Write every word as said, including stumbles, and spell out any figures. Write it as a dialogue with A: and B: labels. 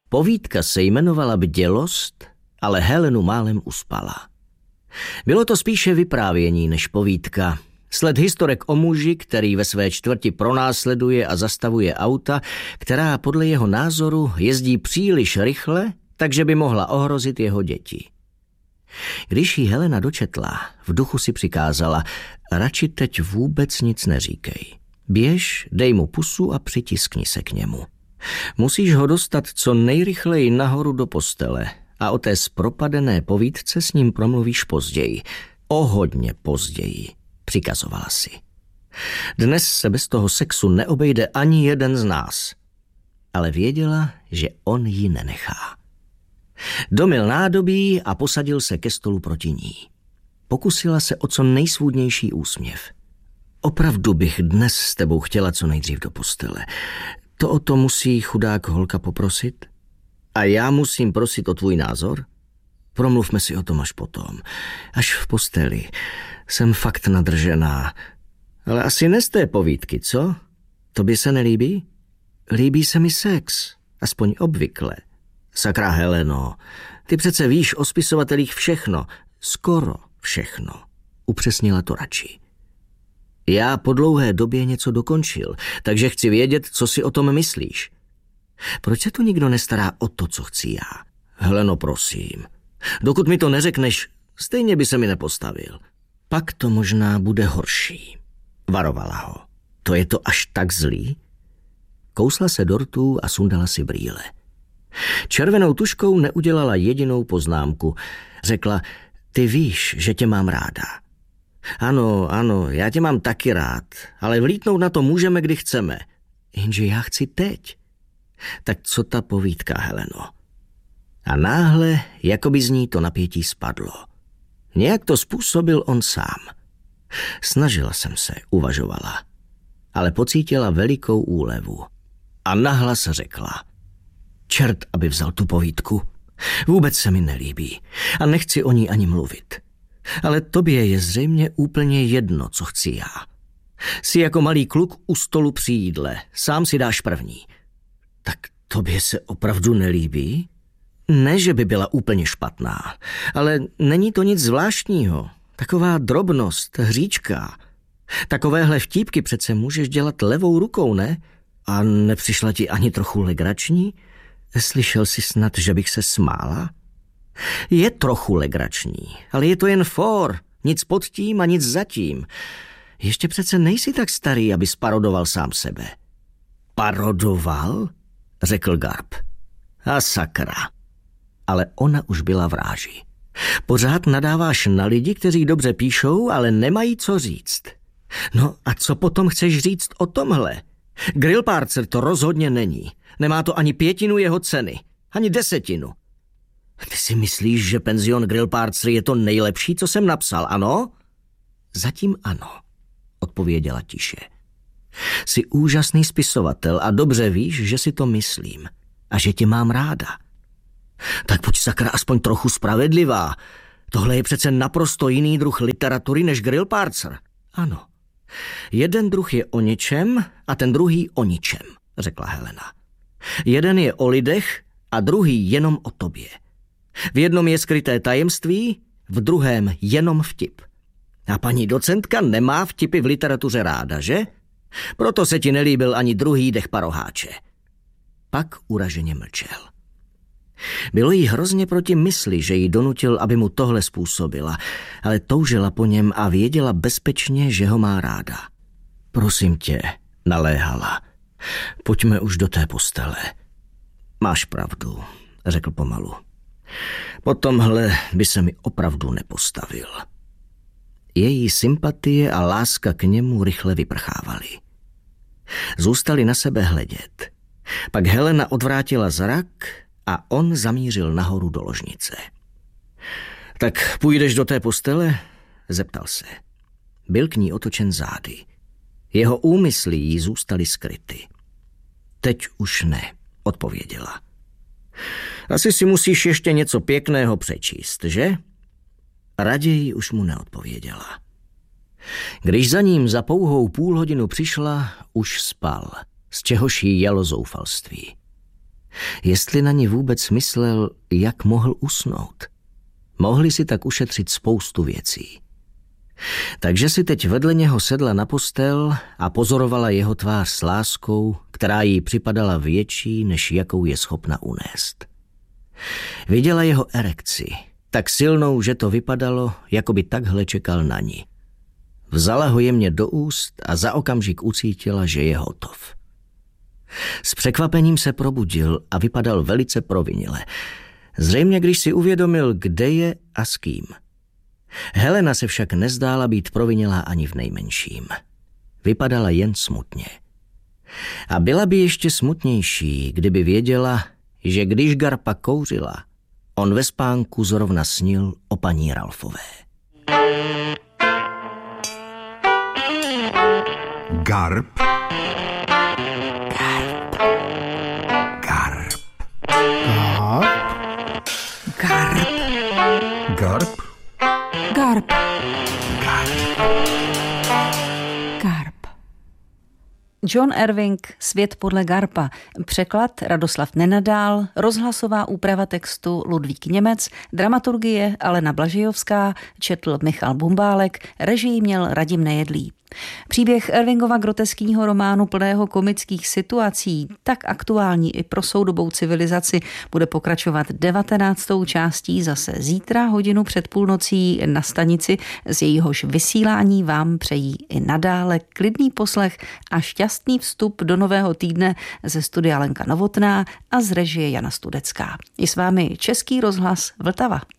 A: Povídka se jmenovala Bdělost, ale Helenu málem uspala. Bylo to spíše vyprávění než povídka. Sled historek o muži, který ve své čtvrti pronásleduje a zastavuje auta, která podle jeho názoru jezdí příliš rychle, takže by mohla ohrozit jeho děti. Když jí Helena dočetla, v duchu si přikázala, radši teď vůbec nic neříkej. Běž, dej mu pusu a přitiskni se k němu. Musíš ho dostat co nejrychleji nahoru do postele a o té zpropadené povídce s ním promluvíš později. O hodně později, přikazovala si. Dnes se bez toho sexu neobejde ani jeden z nás. Ale věděla, že on ji nenechá. Domyl nádobí a posadil se ke stolu proti ní. Pokusila se o co nejsvůdnější úsměv. Opravdu bych dnes s tebou chtěla co nejdřív do postele. To o to musí chudák holka poprosit? A já musím prosit o tvůj názor? Promluvme si o tom až potom. Až v posteli. Jsem fakt nadržená. Ale asi ne z té povídky, co? Tobě se nelíbí? Líbí se mi sex. Aspoň obvykle. Sakra Heleno, ty přece víš o spisovatelích všechno. Skoro všechno. Upřesnila to radši. Já po dlouhé době něco dokončil, takže chci vědět, co si o tom myslíš. Proč se tu nikdo nestará o to, co chci já? Heleno, prosím. Dokud mi to neřekneš, stejně by se mi nepostavil. Pak to možná bude horší. Varovala ho. To je to až tak zlý? Kousla se dortů a sundala si brýle. Červenou tuškou neudělala jedinou poznámku. Řekla, ty víš, že tě mám ráda. Ano, ano, já tě mám taky rád, ale vlítnout na to můžeme, kdy chceme. Jenže já chci teď. Tak co ta povídka, Heleno? A náhle, jakoby z ní to napětí spadlo. Nějak to způsobil on sám. Snažila jsem se, uvažovala, ale pocítila velikou úlevu. A nahlas řekla, čert, aby vzal tu povídku. Vůbec se mi nelíbí a nechci o ní ani mluvit. Ale tobě je zřejmě úplně jedno, co chci já. Jsi jako malý kluk u stolu při jídle, sám si dáš první. Tak tobě se opravdu nelíbí? Ne, že by byla úplně špatná, ale není to nic zvláštního. Taková drobnost, hříčka. Takovéhle vtípky přece můžeš dělat levou rukou, ne? A nepřišla ti ani trochu legrační? Slyšel jsi snad, že bych se smála? Je trochu legrační, ale je to jen for. Nic pod tím a nic za tím. Ještě přece nejsi tak starý, aby sparodoval sám sebe. Parodoval? Řekl Garb. A sakra. Ale ona už byla v ráži. Pořád nadáváš na lidi, kteří dobře píšou, ale nemají co říct. No a co potom chceš říct o tomhle? Grillparzer to rozhodně není. Nemá to ani pětinu jeho ceny. Ani desetinu. Ty si myslíš, že penzion Grillparzer je to nejlepší, co jsem napsal, ano? Zatím ano, odpověděla tiše. Jsi úžasný spisovatel a dobře víš, že si to myslím a že tě mám ráda. Tak buď sakra aspoň trochu spravedlivá. Tohle je přece naprosto jiný druh literatury než Grillparzer. Ano. Jeden druh je o něčem a ten druhý o ničem, řekla Helena. Jeden je o lidech a druhý jenom o tobě. V jednom je skryté tajemství, v druhém jenom vtip. A paní docentka nemá vtipy v literatuře ráda, že? Proto se ti nelíbil ani druhý dech paroháče. Pak uraženě mlčel. Bylo jí hrozně proti mysli, že ji donutil, aby mu tohle způsobila, ale toužila po něm a věděla bezpečně, že ho má ráda. Prosím tě, naléhala, pojďme už do té postele. Máš pravdu, řekl pomalu. Po tomhle by se mi opravdu nepostavil. Její sympatie a láska k němu rychle vyprchávaly. Zůstali na sebe hledět. Pak Helena odvrátila zrak a on zamířil nahoru do ložnice. Tak půjdeš do té postele? Zeptal se. Byl k ní otočen zády. Jeho úmysly jí zůstaly skryty. Teď už ne, odpověděla. Asi si musíš ještě něco pěkného přečíst, že? Raději už mu neodpověděla. Když za ním za pouhou půl hodinu přišla, už spal, z čehož jí jelo zoufalství. Jestli na ní vůbec myslel, jak mohl usnout. Mohli si tak ušetřit spoustu věcí. Takže si teď vedle něho sedla na postel a pozorovala jeho tvář s láskou, která jí připadala větší, než jakou je schopna unést. Viděla jeho erekci, tak silnou, že to vypadalo, jako by takhle čekal na ní. Vzala ho jemně do úst a za okamžik ucítila, že je hotov. S překvapením se probudil a vypadal velice provinile. Zřejmě, když si uvědomil, kde je a s kým. Helena se však nezdála být provinilá ani v nejmenším. Vypadala jen smutně. A byla by ještě smutnější, kdyby věděla, že když Garpa kouřila, on ve spánku zrovna snil o paní Ralfové.
B: Garp. Garp. Garp. Garp.
C: Garp.
B: Garp.
C: Garp. John Irving, Svět podle Garpa. Překlad Radoslav Nenadál, rozhlasová úprava textu Ludvík Němec, dramaturgie Alena Blažejovská, četl Michal Bumbálek, režii měl Radim Nejedlý. Příběh Irvingova groteskního románu plného komických situací, tak aktuální i pro soudobou civilizaci, bude pokračovat devatenáctou částí zase zítra hodinu před půlnocí na stanici, z jejíhož vysílání vám přejí i nadále klidný poslech a šťastný vstup do nového týdne ze studia Lenka Novotná a z režie Jana Studecká. Je s vámi Český rozhlas Vltava.